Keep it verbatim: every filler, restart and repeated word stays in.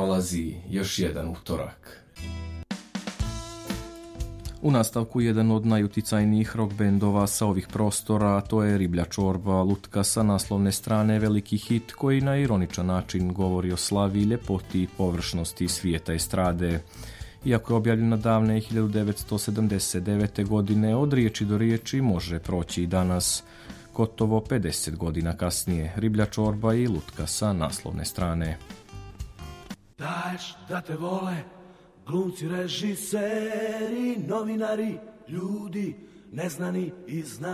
prolazi još jedan utorak. U nastavku jedan od najuticajnijih rock bendova sa ovih prostora, a to je Riblja čorba, lutka sa naslovne strane, veliki hit koji na ironičan način govori o slavi, ljepoti i površnosti svijeta estrade. Iako je objavljena davne hiljadu devetsto sedamdeset devete. godine, od riječi do riječi može proći i danas. Gotovo pedeset godina kasnije, Riblja čorba i lutka sa naslovne strane. Daješ da te vole glumci, režiseri, novinari, ljudi neznani i znani.